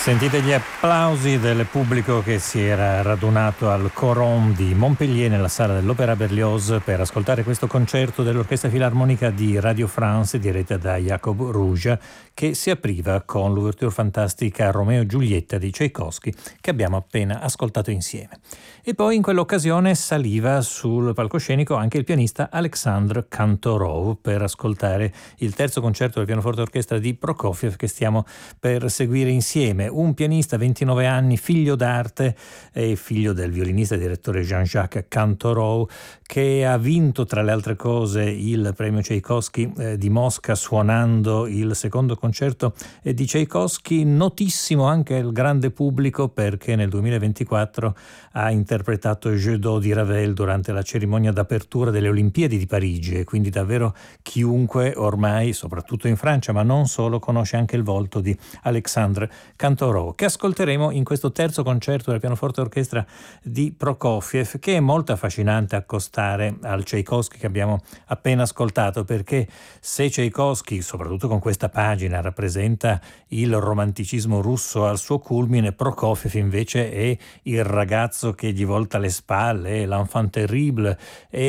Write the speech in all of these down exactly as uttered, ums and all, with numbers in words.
Sentite gli applausi del pubblico che si era radunato al Coron di Montpellier nella sala dell'Opéra Berlioz per ascoltare questo concerto dell'Orchestra Filarmonica di Radio France diretta da Jacob Ruja, che si apriva con l'ouverture fantastica Romeo e Giulietta di Tchaikovsky che abbiamo appena ascoltato insieme. E poi in quell'occasione saliva sul palcoscenico anche il pianista Alexandre Kantorov per ascoltare il terzo concerto del pianoforte orchestra di Prokofiev che stiamo per seguire insieme. Un pianista, ventinove anni, figlio d'arte e figlio del violinista e direttore Jean-Jacques Kantorov, che ha vinto tra le altre cose il premio Tchaikovsky eh, di Mosca suonando il secondo concerto eh, di Tchaikovsky, notissimo anche al grande pubblico perché nel duemilaventiquattro ha interpretato Jeu d'eau di Ravel durante la cerimonia d'apertura delle Olimpiadi di Parigi, e quindi davvero chiunque ormai, soprattutto in Francia, ma non solo, conosce anche il volto di Alexandre Kantorov, che ascolteremo in questo terzo concerto del pianoforte orchestra di Prokofiev, che è molto affascinante accostare al Tchaikovsky che abbiamo appena ascoltato, perché se Tchaikovsky, soprattutto con questa pagina, rappresenta il romanticismo russo al suo culmine, Prokofiev invece è il ragazzo che gli volta le spalle, è l'enfant terrible,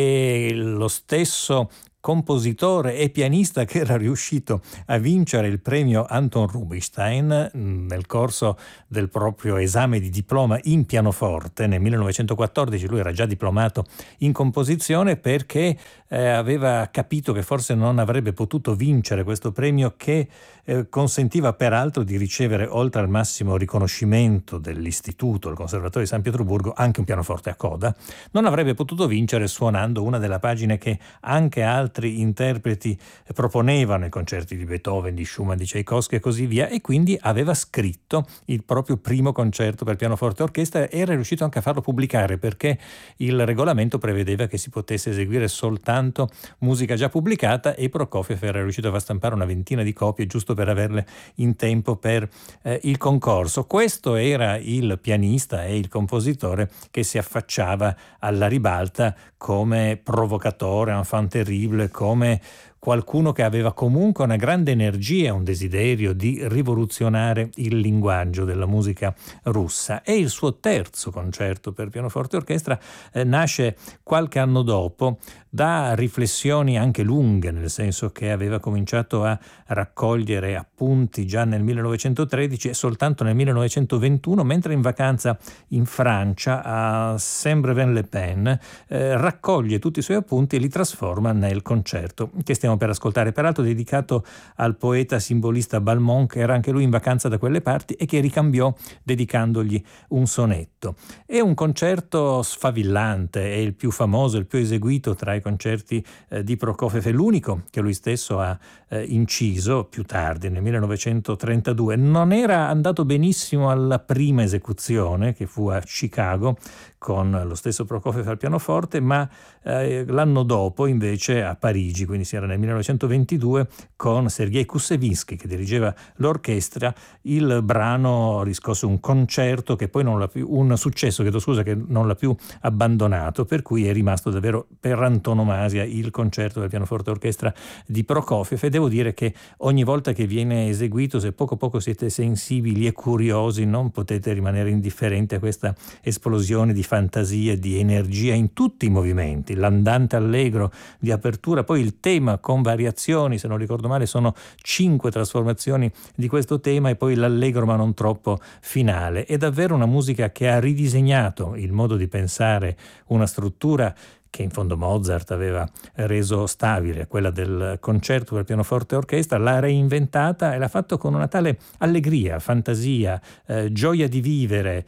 è lo stesso compositore e pianista che era riuscito a vincere il premio Anton Rubinstein nel corso del proprio esame di diploma in pianoforte nel millenovecentoquattordici. Lui era già diplomato in composizione perché eh, aveva capito che forse non avrebbe potuto vincere questo premio che eh, consentiva peraltro di ricevere, oltre al massimo riconoscimento dell'istituto, il Conservatorio di San Pietroburgo, anche un pianoforte a coda. Non avrebbe potuto vincere suonando una delle pagine che anche altri interpreti proponevano, i concerti di Beethoven, di Schumann, di Tchaikovsky e così via, e quindi aveva scritto il proprio primo concerto per pianoforte e orchestra e era riuscito anche a farlo pubblicare perché il regolamento prevedeva che si potesse eseguire soltanto musica già pubblicata, e Prokofiev era riuscito a far stampare una ventina di copie giusto per averle in tempo per eh, il concorso. Questo era il pianista e il compositore che si affacciava alla ribalta come provocatore, enfant terrible, come qualcuno che aveva comunque una grande energia, un desiderio di rivoluzionare il linguaggio della musica russa. E il suo terzo concerto per pianoforte e orchestra eh, nasce qualche anno dopo da riflessioni anche lunghe, nel senso che aveva cominciato a raccogliere appunti già nel millenovecentotredici e soltanto nel millenovecentoventuno, mentre in vacanza in Francia a Saint-Brévin-les-Pins eh, raccoglie tutti i suoi appunti e li trasforma nel concerto che stiamo per ascoltare, peraltro dedicato al poeta simbolista Balmont, che era anche lui in vacanza da quelle parti e che ricambiò dedicandogli un sonetto. È un concerto sfavillante, è il più famoso, il più eseguito tra i concerti eh, di Prokofiev, è l'unico che lui stesso ha eh, inciso più tardi, nel millenovecentotrentadue. Non era andato benissimo alla prima esecuzione, che fu a Chicago, con lo stesso Prokofiev al pianoforte, ma eh, l'anno dopo invece a Parigi, quindi si era nel millenovecentoventidue, con Sergei Kusevinsky che dirigeva l'orchestra, il brano riscosse un concerto che poi non l'ha più, un successo, chiedo scusa, che non l'ha più abbandonato, per cui è rimasto davvero per antonomasia il concerto del pianoforte orchestra di Prokofiev. E devo dire che ogni volta che viene eseguito, se poco poco siete sensibili e curiosi, non potete rimanere indifferenti a questa esplosione di fantasia, di energia in tutti i movimenti, l'andante allegro di apertura, poi il tema con variazioni, se non ricordo male sono cinque trasformazioni di questo tema, e poi l'allegro ma non troppo finale. È davvero una musica che ha ridisegnato il modo di pensare una struttura che in fondo Mozart aveva reso stabile, quella del concerto per pianoforte e orchestra, l'ha reinventata e l'ha fatto con una tale allegria, fantasia, eh, gioia di vivere,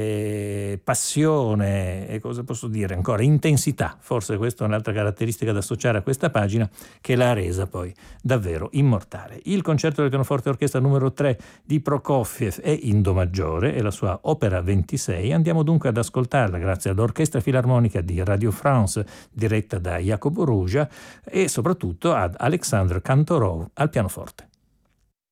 eh, passione e cosa posso dire ancora, intensità, forse questa è un'altra caratteristica da associare a questa pagina, che l'ha resa poi davvero immortale. Il concerto del pianoforte e orchestra numero tre di Prokofiev è in do maggiore, è la sua opera ventisei. Andiamo dunque ad ascoltarla grazie all'Orchestra Filarmonica di Radio France diretta da Jacob Ruja e soprattutto ad Alexandre Kantorov al pianoforte.